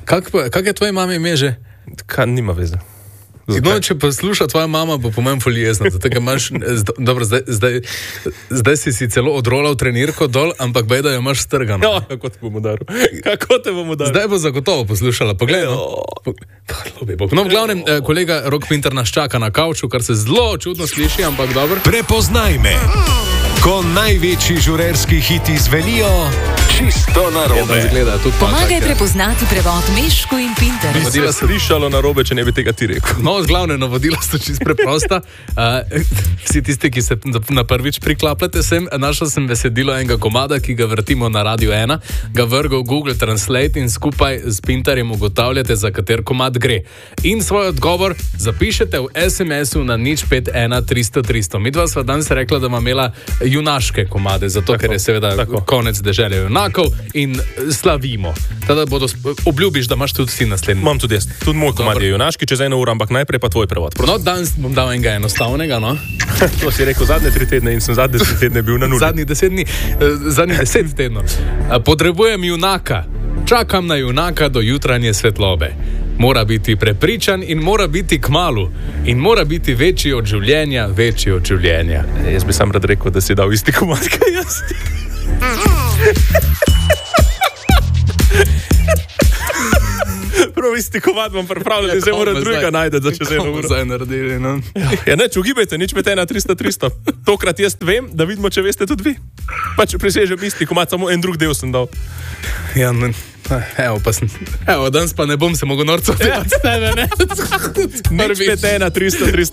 Kak je tvoje mame ime že? Nima veze. No, če posluša tvoja mama, bo po mojem ful jezna. Zato, ker imaš, dobro, zdaj si celo odrolal trenirko dol, ampak bej, da jo imaš strgano. Ja, kako te bomo daril? Zdaj bo zagotovo poslušala. Poglej, no. No, v glavnem, kolega Rok Pintar nas čaka na kavču, kar se zelo čudno sliši, ampak dobro. Prepoznaj me. Ko največji žurerski hiti zvenijo, čisto narobe. Pomagaj prepoznati prevod Mešku in Pintar. Bi se slišalo narobe, če ne bi tega ti rekel. No, glavne navodila so čisto preprosta. Vsi tisti, ki se na prvič priklapljate sem, našel sem besedilo enega komada, ki ga vrtimo na Radio 1, ga vrgal Google Translate in skupaj s Pintarjem ugotavljate, za kater komad gre. In svoj odgovor zapišete v SMS-u na 051 300 300. Midva sva danes rekla, da ima imela junaške komade, zato ker je seveda konec deželja junakov in slavimo. Tada obljubiš, da imaš tudi ti naslednji. Imam tudi jaz. Tudi moj komad je junaški, čez 1 uro, ampak najprej pa tvoj prevod. Prosim. No, danes bom dal enega enostavnega, no. To si rekel zadnje 3 tedne in sem zadnje 3 tedne bil na nuli. Zadnjih 10 dni, zadnjih 10 tednov. Potrebujem junaka. Čakam na junaka do jutranje svetlobe. Mora biti prepričan in mora biti kmalu. In mora biti večji od življenja, večji od življenja. Jaz bi sam rad rekel, da si dal isti komad, kaj jaz. Prav isti komad vam pripravljati, ja, zdaj mora drugega najdeti za čez 1 uro. Zdaj naredili, no. Ja, neč, ugibajte, nič med 1 300 300. Tokrat jaz vem, da vidimo, če veste tudi vi. Pa če prisežem isti komad, samo en drug del sem dal. Ja, no. Evo, danes pa ne bom se mogel norcovati od tebe, ne? Nič med 1 300 300.